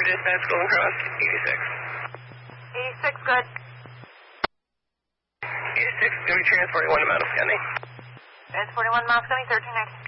dispatch, Golden Cross, 86. 86, good. 86, going to be transporting 1 to Mount Scummy. Transporting 1 Mount Scummy, 1390.